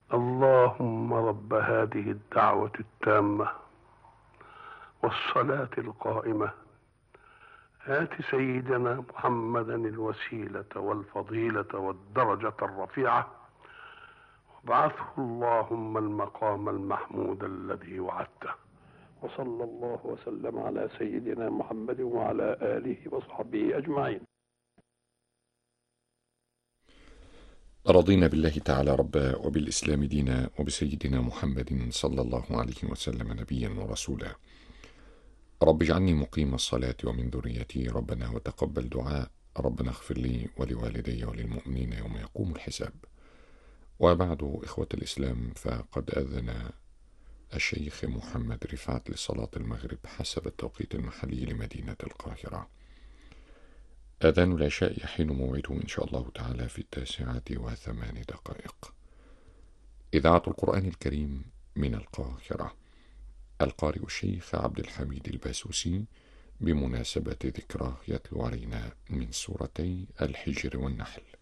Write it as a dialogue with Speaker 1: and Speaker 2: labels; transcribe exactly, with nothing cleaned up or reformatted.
Speaker 1: اللهم رب هذه الدعوة التامة والصلاة القائمة، آت سيدنا محمدا الوسيلة والفضيلة والدرجة الرفيعة، وابعثه اللهم المقام المحمود الذي وعدته. وصلى الله وسلم على سيدنا محمد وعلى آله وصحبه أجمعين.
Speaker 2: رضينا بالله تعالى ربا، وبالإسلام دينا، وبسيدنا محمد صلى الله عليه وسلم نبيا ورسولا. رب اجعلني مقيم الصلاة ومن ذريتي، ربنا وتقبل دعاء، ربنا اغفر لي ولوالدي وللمؤمنين يوم يقوم الحساب. وبعد، إخوة الإسلام، فقد أذن الشيخ محمد رفعت لصلاة المغرب حسب التوقيت المحلي لمدينة القاهرة. أذان العشاء يحين موعده إن شاء الله تعالى في التاسعة وثمان دقائق. إذاعة القرآن الكريم من القاهرة، القارئ الشيخ عبد الحميد الباسوسي بمناسبة ذكرى يتلو علينا من سورتي الحجر والنحل.